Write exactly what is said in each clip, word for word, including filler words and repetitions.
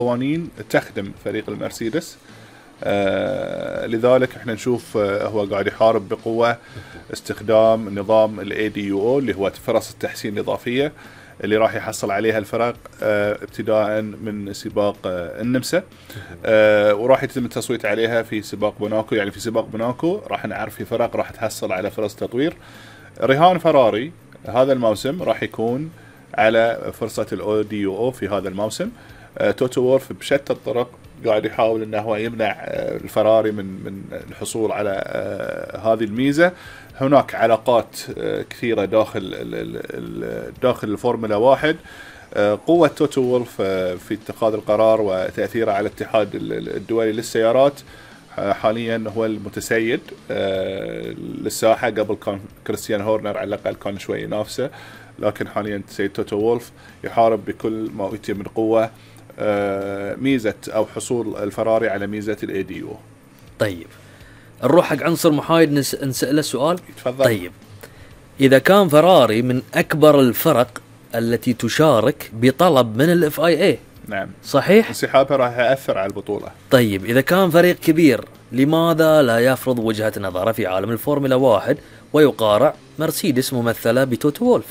قوانين تخدم فريق المرسيدس. آه لذلك احنا نشوف آه هو قاعد يحارب بقوة استخدام نظام ال إيه دي يو أو اللي هو فرص التحسين الإضافية اللي راح يحصل عليها الفرق آه ابتداء من سباق آه النمسا، آه وراح يتم التصويت عليها في سباق موناكو. يعني في سباق موناكو راح نعرف في فرق راح تحصل على فرص تطوير. رهان فراري هذا الموسم راح يكون على فرصة ال إيه دي يو أو في هذا الموسم. آه توتو وولف بشتى الطرق قاعد يحاول انه هو يمنع الفراري من من الحصول على هذه الميزه. هناك علاقات كثيره داخل داخل الفورمولا واحد. قوه توتو وولف في اتخاذ القرار وتاثيره على الاتحاد الدولي للسيارات حاليا هو المتسيد للساحه. قبل كان كريستيان هورنر على الاقل كان شوي ينافسه، لكن حاليا سيد توتو وولف يحارب بكل ما اوتي من قوه ميزة أو حصول الفراري على ميزة ال إيه دي يو. طيب نروح حق عنصر محايد نس... نسأله سؤال. تفضل. طيب إذا كان فراري من أكبر الفرق التي تشارك بطلب من ال إف آي إيه، نعم صحيح، انسحابها راح يأثر على البطولة. طيب إذا كان فريق كبير لماذا لا يفرض وجهة نظره في عالم الفورمولا واحد ويقارع مرسيدس ممثلة بتوتو وولف؟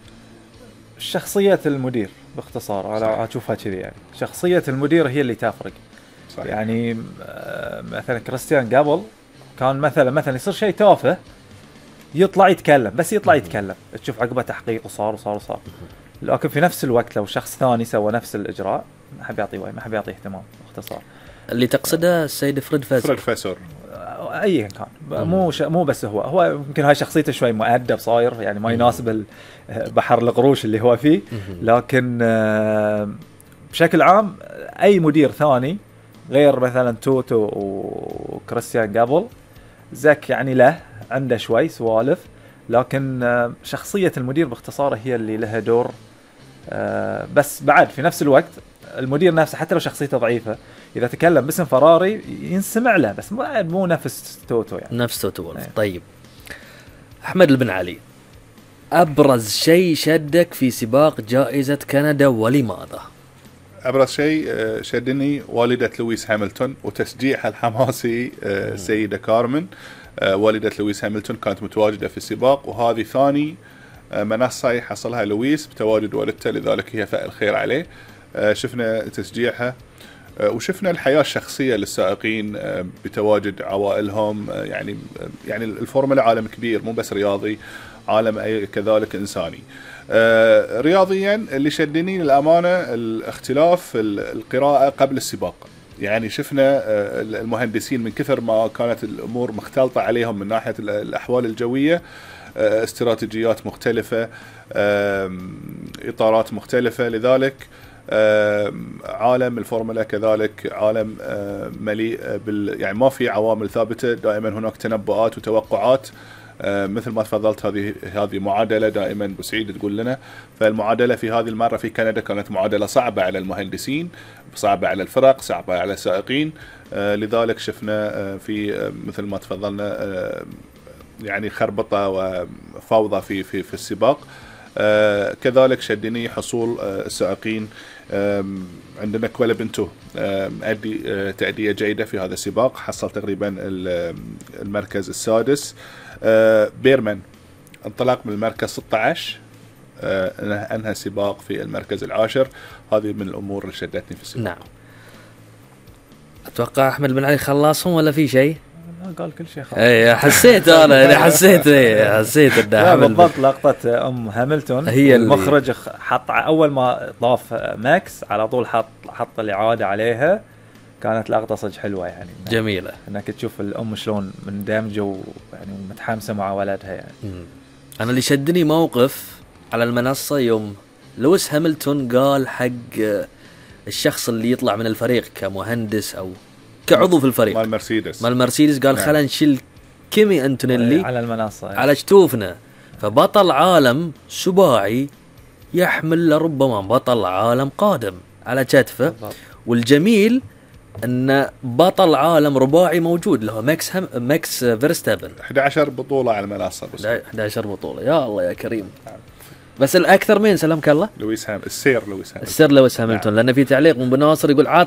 شخصية المدير باختصار على أشوفها كذي، يعني شخصية المدير هي اللي تفرق. صحيح. يعني مثلا كريستيان قبل كان مثلا مثلا يصير شيء تافه يطلع يتكلم، بس يطلع يتكلم تشوف عقبه تحقيق وصار وصار وصار. لكن في نفس الوقت لو شخص ثاني سوى نفس الإجراء ما حب يعطيه وين، ما حب يعطيه اهتمام باختصار. اللي تقصده السيد فريد فاسور. فريد فاسور ايا كان مو ش... مو بس هو هو يمكن هاي شخصيته شوي مؤدب صاير، يعني ما يناسب بحر القروش اللي هو فيه، لكن بشكل عام اي مدير ثاني غير مثلا توتو وكريستيان قبل زك يعني له عنده شوي سوالف، لكن شخصية المدير باختصار هي اللي لها دور. بس بعد في نفس الوقت المدير نفسه حتى لو شخصيته ضعيفة إذا تكلم باسم فراري ينسمع له، بس مو نفس توتو يعني نفس توتو وولف. طيب أحمد البن علي، أبرز شيء شدك في سباق جائزة كندا ولماذا؟ أبرز شيء شدني والدة لويس هاملتون وتشجيعها الحماسي سيدة كارمن. والدة لويس هاملتون كانت متواجدة في السباق، وهذه ثاني منصة يحصلها لويس بتواجد والدته، لذلك هي فائل خير عليه. شفنا تشجيعها وشفنا الحياة الشخصية للسائقين بتواجد عوائلهم. يعني يعني الفورمولا عالم كبير، مو بس رياضي، عالم أي كذلك إنساني. رياضيا اللي شدني للأمانة الاختلاف القراءة قبل السباق. يعني شفنا المهندسين من كثر ما كانت الأمور مختلطة عليهم من ناحية الأحوال الجوية، استراتيجيات مختلفة، إطارات مختلفة، لذلك عالم الفورمولا كذلك عالم مليء بال يعني ما في عوامل ثابتة، دائما هناك تنبؤات وتوقعات. مثل ما تفضلت هذه هذه معادلة دائما بسعيد تقول لنا، فالمعادلة في هذه المرة في كندا كانت معادلة صعبة على المهندسين، صعبة على الفرق، صعبة على السائقين. لذلك شفنا في مثل ما تفضلنا يعني خربطة وفوضى في في في السباق. آه كذلك شدني حصول آه السائقين. آه عندنا كويلا بنتو آه أدي آه تأدية جيدة في هذا السباق، حصل تقريبا المركز السادس. آه بيرمان انطلق من المركز ستة عشر، آه أنهى السباق في المركز العاشر. هذه من الأمور اللي شدتني في السباق. نعم. أتوقع أحمد بن علي خلصهم ولا في شيء؟ قال كل شيء خلاص. اي حسيت انا انا حسيت ايه حسيت انه بالضبط. لقطه ام هاملتون هي المخرج حط اول ما ضاف ماكس على طول حط حط الاعاده عليها، كانت لقطه صدق حلوه يعني جميله، انك تشوف الام شلون مندمجه يعني متحامسه مع ولدها يعني. مم. انا اللي شدني موقف على المنصه يوم لويس هاملتون قال حق الشخص اللي يطلع من الفريق كمهندس او كعضو في الفريق مال مرسيدس مال مرسيدس قال نعم. خلينا نشيل كيمي أنتونيلي على المنصة على شتوفنا، فبطل عالم سباعي يحمل لربما بطل عالم قادم على كتفه. والجميل أن بطل عالم رباعي موجود له ماكس هم ماكس فيرستابن. أحد عشر بطولة على المنصة بس. أحد عشر بطولة، يا الله يا كريم. بس الاكثر مين سلامك الله؟ لويس هام السير لويس هاملتون السير لويس هاملتون. نعم. لان في تعليق من بناصر يقول